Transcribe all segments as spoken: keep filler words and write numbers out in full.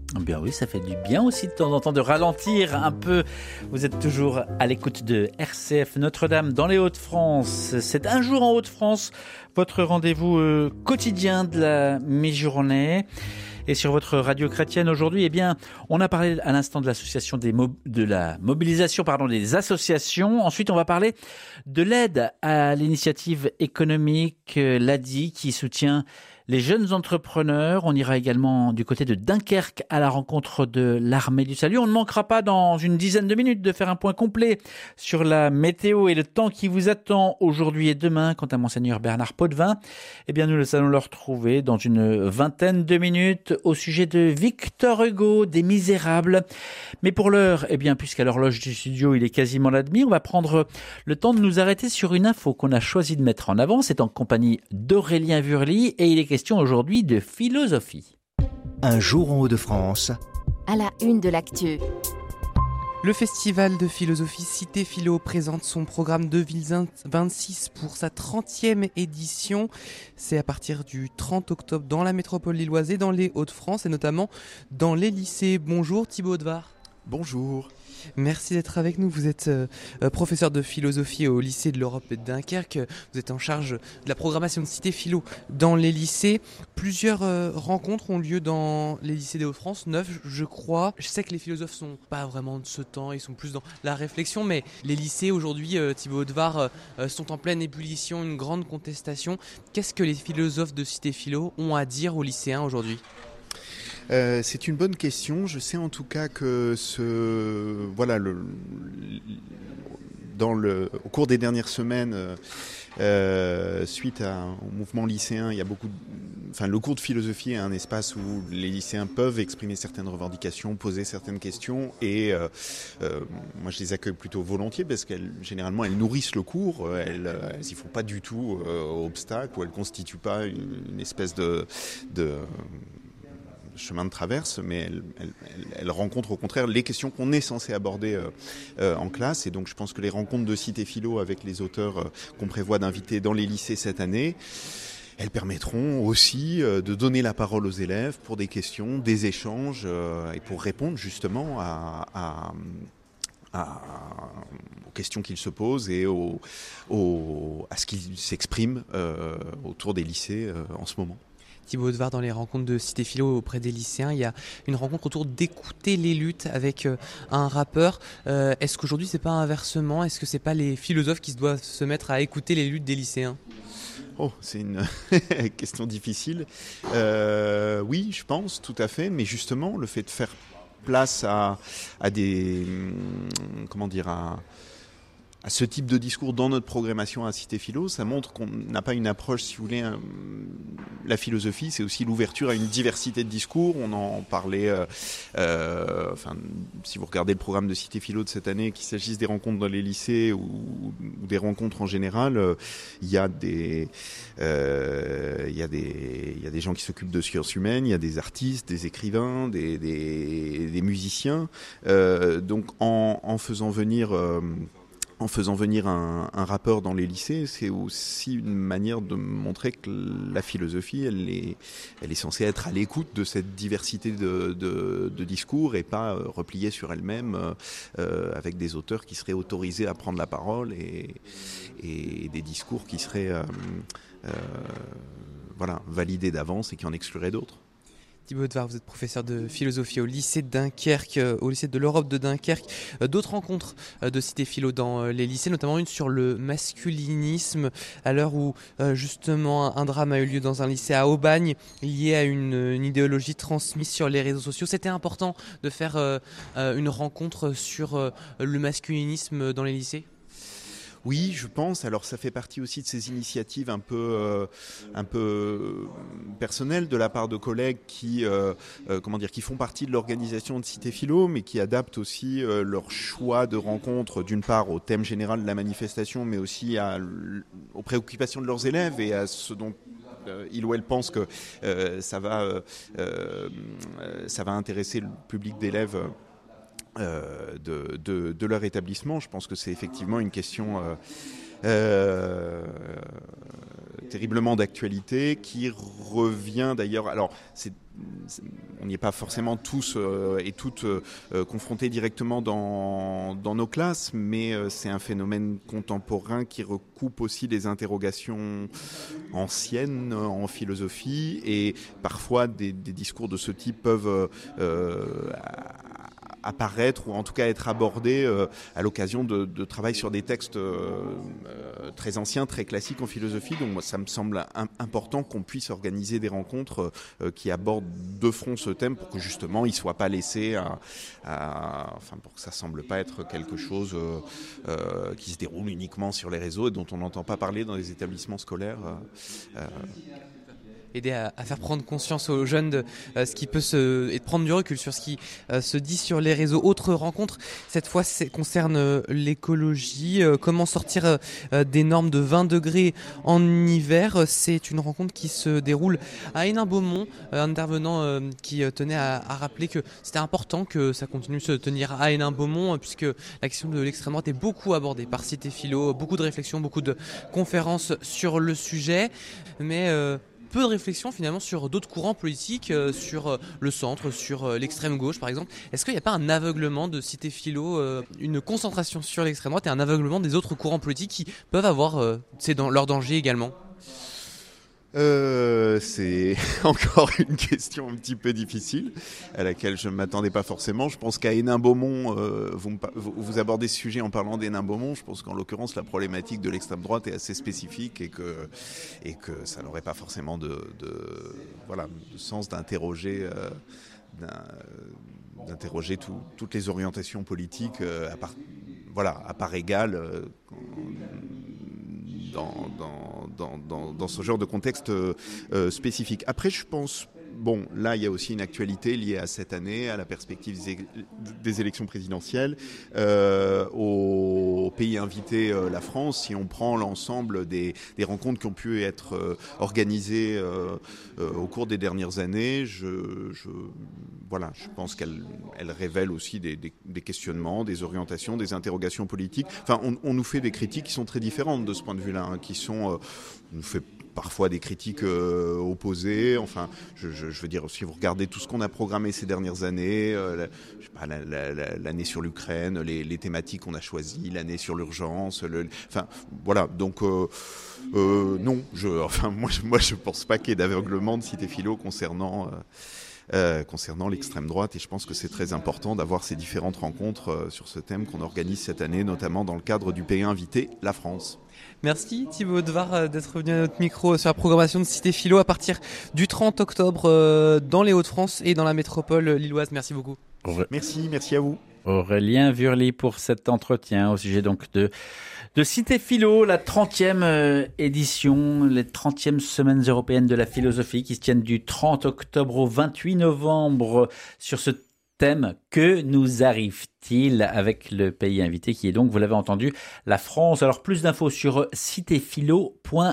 Bien oui, ça fait du bien aussi de temps en temps de ralentir un peu. Vous êtes toujours à l'écoute de R C F Notre-Dame dans les Hauts-de-France. C'est un jour en Hauts-de-France, votre rendez-vous euh, quotidien de la mi-journée. Et sur votre radio chrétienne aujourd'hui, eh bien, on a parlé à l'instant de l'association des mo- de la mobilisation, pardon, des associations. Ensuite, on va parler de l'aide à l'initiative économique, euh, l'A D I, qui soutient les jeunes entrepreneurs. On ira également du côté de Dunkerque à la rencontre de l'Armée du Salut. On ne manquera pas dans une dizaine de minutes de faire un point complet sur la météo et le temps qui vous attend aujourd'hui et demain. Quant à Monseigneur Bernard Potvin, eh bien, nous allons le retrouver dans une vingtaine de minutes au sujet de Victor Hugo, des Misérables. Mais pour l'heure, eh bien, puisqu'à l'horloge du studio, il est quasiment la demi, on va prendre le temps de nous arrêter sur une info qu'on a choisi de mettre en avant. C'est en compagnie d'Aurélien Vurly et il est question aujourd'hui de philosophie. Un jour en Hauts-de-France. À la une de l'actu. Le festival de philosophie Cité Philo présente son programme deux mille vingt-six pour sa trentième édition. C'est à partir du trente octobre dans la métropole lilloise et dans les Hauts-de-France et notamment dans les lycées. Bonjour Thibaut Haudevard. Bonjour. Merci d'être avec nous. Vous êtes euh, professeur de philosophie au lycée de l'Europe de Dunkerque. Vous êtes en charge de la programmation de Cité Philo dans les lycées. Plusieurs euh, rencontres ont lieu dans les lycées des Hauts-de-France, neuf je crois. Je sais que les philosophes sont pas vraiment de ce temps, ils sont plus dans la réflexion, mais les lycées aujourd'hui, euh, Thibaut Haudevard, euh, sont en pleine ébullition, une grande contestation. Qu'est-ce que les philosophes de Cité Philo ont à dire aux lycéens aujourd'hui ? Euh, c'est une bonne question. Je sais en tout cas que ce, voilà, le, dans le, au cours des dernières semaines, euh, suite à, au mouvement lycéen, il y a beaucoup, de, enfin, le cours de philosophie est un espace où les lycéens peuvent exprimer certaines revendications, poser certaines questions, et euh, euh, moi je les accueille plutôt volontiers parce qu'elles, généralement, elles nourrissent le cours. Elles, elles y font pas du tout euh, obstacle, ou elles constituent pas une, une espèce de, de chemin de traverse, mais elle, elle, elle, elle rencontre au contraire les questions qu'on est censé aborder euh, euh, en classe. Et donc je pense que les rencontres de Cité Philo avec les auteurs euh, qu'on prévoit d'inviter dans les lycées cette année, elles permettront aussi euh, de donner la parole aux élèves pour des questions, des échanges euh, et pour répondre justement à, à À, aux questions qu'ils se posent et au, au, à ce qu'ils s'expriment euh, autour des lycées euh, en ce moment. Thibaut Haudevard, dans les rencontres de Cité Philo auprès des lycéens, il y a une rencontre autour d'écouter les luttes avec euh, un rappeur. Euh, est-ce qu'aujourd'hui c'est pas inversement ? Est-ce que c'est pas les philosophes qui doivent se mettre à écouter les luttes des lycéens ? Oh, c'est une question difficile. Euh, oui, je pense, tout à fait. Mais justement, le fait de faire place à, à des, comment dire, à, à ce type de discours dans notre programmation à Cité Philo, ça montre qu'on n'a pas une approche, si vous voulez, un, la philosophie, c'est aussi l'ouverture à une diversité de discours. On en parlait, euh, euh, enfin, si vous regardez le programme de Cité Philo de cette année, qu'il s'agisse des rencontres dans les lycées ou, ou des rencontres en général, euh, il y a des, euh, il y a des, il y a des gens qui s'occupent de sciences humaines, il y a des artistes, des écrivains, des, des, des musiciens. Euh, donc, en, en faisant venir euh, En faisant venir un, un rappeur dans les lycées, c'est aussi une manière de montrer que la philosophie, elle est, elle est censée être à l'écoute de cette diversité de, de, de discours et pas euh, repliée sur elle-même euh, avec des auteurs qui seraient autorisés à prendre la parole et, et des discours qui seraient euh, euh, voilà, validés d'avance et qui en excluraient d'autres. Thibaut Haudevard, vous êtes professeur de philosophie au lycée de Dunkerque, au lycée de l'Europe de Dunkerque. D'autres rencontres de Cité Philo dans les lycées, notamment une sur le masculinisme, à l'heure où justement un drame a eu lieu dans un lycée à Aubagne, lié à une, une idéologie transmise sur les réseaux sociaux. C'était important de faire une rencontre sur le masculinisme dans les lycées ? Oui, je pense. Alors, ça fait partie aussi de ces initiatives un peu, euh, un peu personnelles de la part de collègues qui, euh, euh, comment dire, qui font partie de l'organisation de Cité Philo, mais qui adaptent aussi euh, leur choix de rencontre, d'une part au thème général de la manifestation, mais aussi à, aux préoccupations de leurs élèves et à ce dont il ou elle pense que euh, ça va, euh, euh, ça va intéresser le public d'élèves. Euh, de, de, de leur établissement. Je pense que c'est effectivement une question euh, euh, terriblement d'actualité, qui revient d'ailleurs. Alors, c'est, c'est, on n'y est pas forcément tous euh, et toutes euh, confrontés directement dans, dans nos classes, mais euh, c'est un phénomène contemporain qui recoupe aussi des interrogations anciennes en philosophie, et parfois des, des discours de ce type peuvent euh, apparaître ou en tout cas être abordés euh, à l'occasion de, de travail sur des textes euh, euh, très anciens, très classiques en philosophie. Donc moi, ça me semble un, important qu'on puisse organiser des rencontres euh, qui abordent de front ce thème pour que justement il ne soit pas laissé à, à, enfin pour que ça ne semble pas être quelque chose euh, euh, qui se déroule uniquement sur les réseaux et dont on n'entend pas parler dans les établissements scolaires. Euh, aider à, à faire prendre conscience aux jeunes de euh, ce qui peut se et de prendre du recul sur ce qui euh, se dit sur les réseaux. Autre rencontre, cette fois c'est, concerne euh, l'écologie. Euh, comment sortir euh, des normes de vingt degrés en hiver. C'est une rencontre qui se déroule à Hénin-Beaumont. Euh, un intervenant euh, qui euh, tenait à, à rappeler que c'était important que ça continue de se tenir à Hénin-Beaumont, euh, puisque la question de l'extrême droite est beaucoup abordée par Cité Philo, beaucoup de réflexions, beaucoup de conférences sur le sujet, mais euh, peu de réflexion finalement sur d'autres courants politiques, euh, sur euh, le centre, sur euh, l'extrême gauche par exemple. Est-ce qu'il n'y a pas un aveuglement de Cité Philo, euh, une concentration sur l'extrême droite et un aveuglement des autres courants politiques qui peuvent avoir euh, c'est dans leur danger également? Euh, c'est encore une question un petit peu difficile à laquelle je ne m'attendais pas forcément. Je pense qu'à Hénin-Beaumont, euh, vous, vous, vous abordez ce sujet en parlant d'Hénin-Beaumont. Je pense qu'en l'occurrence, la problématique de l'extrême droite est assez spécifique et que, et que ça n'aurait pas forcément de, de, voilà, de sens d'interroger, euh, d'interroger tout, toutes les orientations politiques euh, à part, voilà, à part égale. Euh, Dans, dans, dans, dans, dans ce genre de contexte euh, spécifique. Après, je pense, bon, là, il y a aussi une actualité liée à cette année, à la perspective des, des élections présidentielles, euh, au pays invité, euh, la France. Si on prend l'ensemble des, des rencontres qui ont pu être euh, organisées euh, euh, au cours des dernières années, je, je, voilà, je pense qu'elles elles révèlent aussi des, des, des questionnements, des orientations, des interrogations politiques. Enfin, on, on nous fait des critiques qui sont très différentes de ce point de vue-là, hein, qui sont, euh, on nous fait parfois des critiques euh, opposées. Enfin, je, je, je veux dire, si vous regardez tout ce qu'on a programmé ces dernières années, euh, la, je sais pas, la, la, la, l'année sur l'Ukraine, les, les thématiques qu'on a choisies, l'année sur l'urgence, le, enfin, voilà. Donc, euh, euh, non, je, enfin, moi, je, moi, je pense pas qu'il y ait d'aveuglement de Cité Philo concernant. Euh, Euh, concernant l'extrême droite, et je pense que c'est très important d'avoir ces différentes rencontres euh, sur ce thème qu'on organise cette année, notamment dans le cadre du pays invité, la France. Merci Thibaut Devar d'être venu à notre micro sur la programmation de Cité Philo à partir du trente octobre euh, dans les Hauts-de-France et dans la métropole lilloise. Merci beaucoup. Merci, merci à vous. Aurélien Wurli pour cet entretien au sujet donc de de Cité Philo, la trentième euh, édition, les trentièmes semaines européennes de la philosophie qui se tiennent du trente octobre au vingt-huit novembre sur ce thème. Que nous arrive-t-il avec le pays invité qui est donc, vous l'avez entendu, la France. Alors plus d'infos sur cité philo point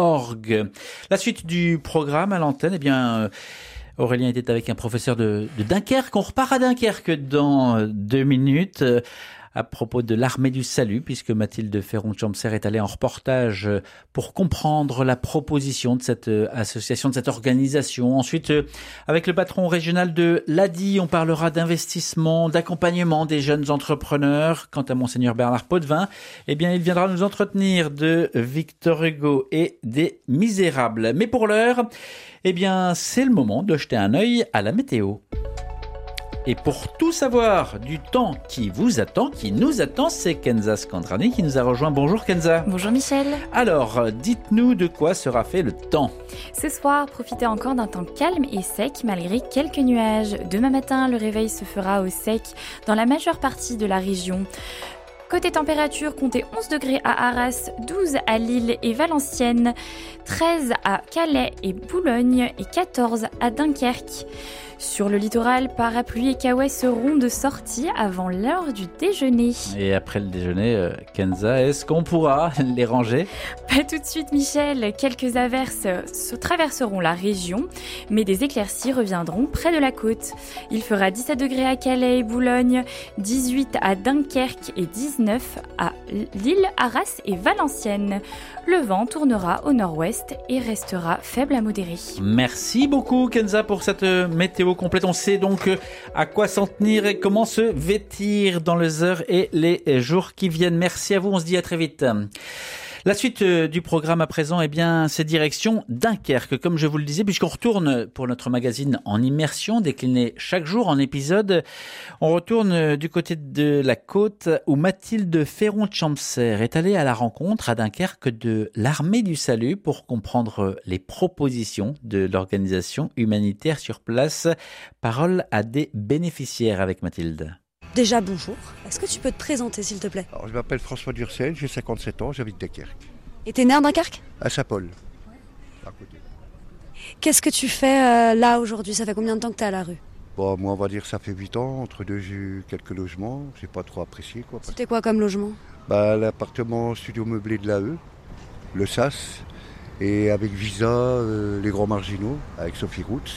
org. La suite du programme à l'antenne, eh bien... Euh, Aurélien était avec un professeur de, de Dunkerque. On repart à Dunkerque dans deux minutes euh, à propos de l'armée du salut, puisque Mathilde Ferron-Champser est allée en reportage pour comprendre la proposition de cette euh, association, de cette organisation. Ensuite, euh, avec le patron régional de l'A D I, on parlera d'investissement, d'accompagnement des jeunes entrepreneurs. Quant à Monseigneur Bernard Potvin, eh bien, il viendra nous entretenir de Victor Hugo et des Misérables. Mais pour l'heure, eh bien, c'est le moment de jeter un œil à la météo. Et pour tout savoir du temps qui vous attend, qui nous attend, c'est Kenza Scandrani qui nous a rejoint. Bonjour Kenza. Bonjour Michel. Alors, dites-nous de quoi sera fait le temps. Ce soir, profitez encore d'un temps calme et sec malgré quelques nuages. Demain matin, le réveil se fera au sec dans la majeure partie de la région. Côté température, comptez onze degrés à Arras, douze à Lille et Valenciennes, treize à Calais et Boulogne et quatorze à Dunkerque. Sur le littoral, parapluie et kawaii seront de sortie avant l'heure du déjeuner. Et après le déjeuner, euh, Kenza, est-ce qu'on pourra les ranger ? Pas tout de suite, Michel. Quelques averses se traverseront la région, mais des éclaircies reviendront près de la côte. Il fera dix-sept degrés à Calais et Boulogne, dix-huit à Dunkerque et dix-neuf à Lille, Arras et Valenciennes. Le vent tournera au nord-ouest et restera faible à modéré. Merci beaucoup Kenza pour cette météo complète. On sait donc à quoi s'en tenir et comment se vêtir dans les heures et les jours qui viennent. Merci à vous, on se dit à très vite. La suite du programme à présent, eh bien, c'est direction Dunkerque, comme je vous le disais, puisqu'on retourne pour notre magazine en immersion, décliné chaque jour en épisode. On retourne du côté de la côte où Mathilde Ferron-Champser est allée à la rencontre à Dunkerque de l'Armée du Salut pour comprendre les propositions de l'organisation humanitaire sur place. Parole à des bénéficiaires avec Mathilde. Déjà, bonjour. Est-ce que tu peux te présenter, s'il te plaît ? Alors, je m'appelle François Durcel, j'ai cinquante-sept ans, j'habite Dunkerque. Et t'es né à Dunkerque ? À Saint-Paul, à côté. Qu'est-ce que tu fais euh, là, aujourd'hui ? Ça fait combien de temps que t'es à la rue ? Bon, moi, on va dire que ça fait huit ans. Entre deux, j'ai eu quelques logements. J'ai pas trop apprécié, quoi. C'était quoi comme logement ? Bah, l'appartement studio meublé de l'A E, le S A S, et avec Visa, euh, les Grands Marginaux, avec Sophie Roux.